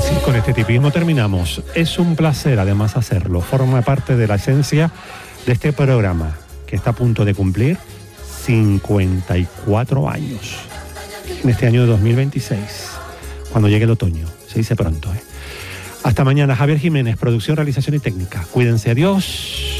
Sí, con este tipismo terminamos. Es un placer además hacerlo. Forma parte de la esencia de este programa que está a punto de cumplir 54 años. En este año de 2026, cuando llegue el otoño. Se dice pronto, ¿eh? Hasta mañana. Javier Jiménez, producción, realización y técnica. Cuídense. Adiós.